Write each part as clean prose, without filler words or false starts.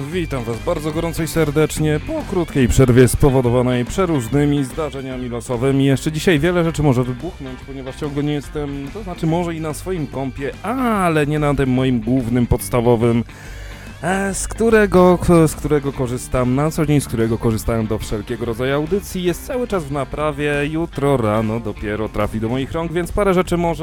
Witam Was bardzo gorąco i serdecznie po krótkiej przerwie spowodowanej przeróżnymi zdarzeniami losowymi. Jeszcze dzisiaj wiele rzeczy może wybuchnąć, ponieważ ciągle nie jestem, to znaczy może i na swoim kompie, ale nie na tym moim głównym, podstawowym, z którego korzystam na co dzień, z którego korzystałem do wszelkiego rodzaju audycji. Jest cały czas w naprawie, jutro rano dopiero trafi do moich rąk, więc parę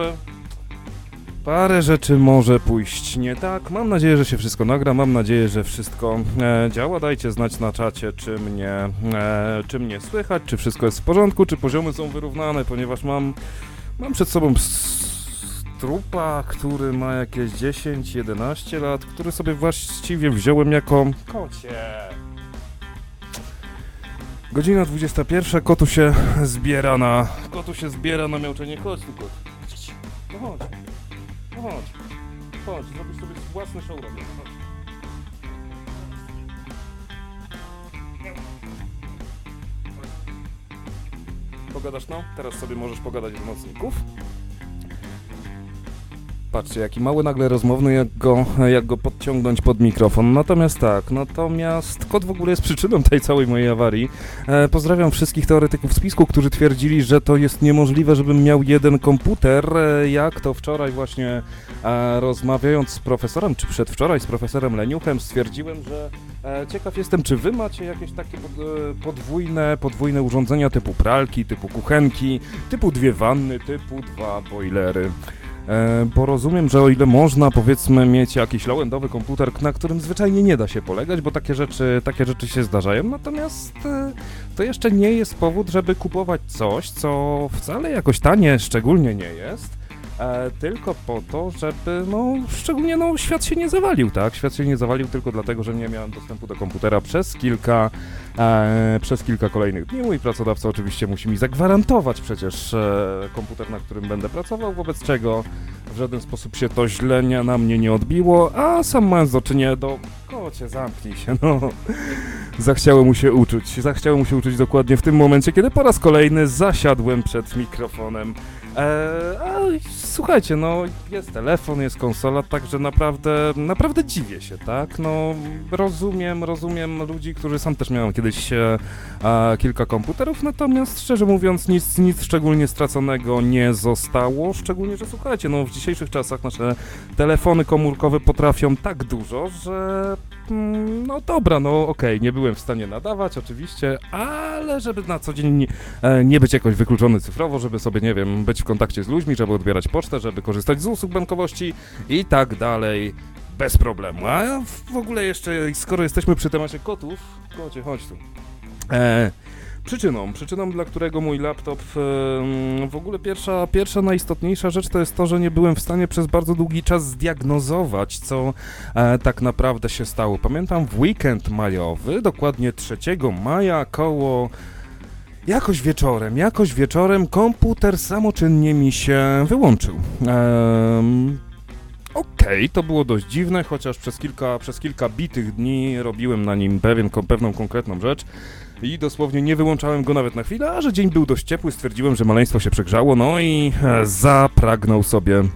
rzeczy może pójść nie tak. Mam nadzieję, że się wszystko nagra, mam nadzieję, że wszystko działa. Dajcie znać na czacie, czy mnie słychać, czy wszystko jest w porządku, czy poziomy są wyrównane, ponieważ mam przed sobą trupa, który ma jakieś 10-11 lat, który sobie właściwie wziąłem jako kocie. Godzina 21, kotu się zbiera na miauczenie. Chodź tu, kot. No chodź, zrobisz sobie własny show robię. Pogadasz, no? Teraz sobie możesz pogadać do nocników. Patrzcie, jaki mały nagle rozmowny, jak go podciągnąć pod mikrofon. Natomiast kot w ogóle jest przyczyną tej całej mojej awarii. Pozdrawiam wszystkich teoretyków spisku, którzy twierdzili, że to jest niemożliwe, żebym miał jeden komputer. Jak to wczoraj właśnie rozmawiając z profesorem, czy przedwczoraj z profesorem Leniuchem, stwierdziłem, że ciekaw jestem, czy wy macie jakieś takie podwójne urządzenia typu pralki, typu kuchenki, typu 2 wanny, typu 2 bojlery. Bo rozumiem, że o ile można, powiedzmy, mieć jakiś low-endowy komputer, na którym zwyczajnie nie da się polegać, bo takie rzeczy się zdarzają, natomiast to jeszcze nie jest powód, żeby kupować coś, co wcale jakoś tanie szczególnie nie jest, tylko po to, żeby, szczególnie, świat się nie zawalił, tak? Świat się nie zawalił tylko dlatego, że nie miałem dostępu do komputera przez kilka kolejnych dni. Mój pracodawca oczywiście musi mi zagwarantować przecież komputer, na którym będę pracował, wobec czego w żaden sposób się to źle na mnie nie odbiło, a sam mając do czynienia kocie, zamknij się, Zachciało mu się uczyć dokładnie w tym momencie, kiedy po raz kolejny zasiadłem przed mikrofonem. Słuchajcie, jest telefon, jest konsola, także naprawdę dziwię się, tak? Rozumiem ludzi, którzy sam też miałem kiedyś kilka komputerów, natomiast szczerze mówiąc nic szczególnie straconego nie zostało, szczególnie, że słuchajcie, w dzisiejszych czasach nasze telefony komórkowe potrafią tak dużo, że okej, nie byłem w stanie nadawać oczywiście, ale żeby na co dzień nie być jakoś wykluczony cyfrowo, żeby sobie, nie wiem, być w kontakcie z ludźmi, żeby odbierać pocztę, żeby korzystać z usług bankowości i tak dalej, bez problemu. A w ogóle jeszcze, skoro jesteśmy przy temacie kotów, kocie, chodź tu. Przyczyną, dla którego mój laptop, w ogóle pierwsza najistotniejsza rzecz to jest to, że nie byłem w stanie przez bardzo długi czas zdiagnozować, co tak naprawdę się stało. Pamiętam w weekend majowy, dokładnie 3 maja, jakoś wieczorem komputer samoczynnie mi się wyłączył. Okej, to było dość dziwne, chociaż przez kilka bitych dni robiłem na nim pewną konkretną rzecz i dosłownie nie wyłączałem go nawet na chwilę, a że dzień był dość ciepły, stwierdziłem, że maleństwo się przegrzało, i zapragnął sobie